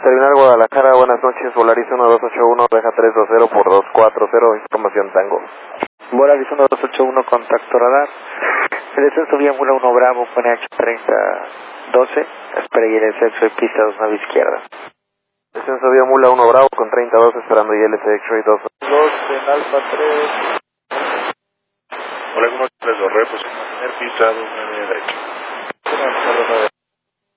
Terminal Guadalajara, buenas noches, Volaris 1281, deja 320 por 240, información Tango. Volaris 1281, contacto radar. El descenso vía Mula 1 Bravo, pone H3012, espera ILS, soy pista 29 izquierda. Descenso vía Mula 1 Bravo con 3012, esperando ILS X-Ray 2. 2 en Alfa 3. Hola, 132, posición mantener pista 29 derecho.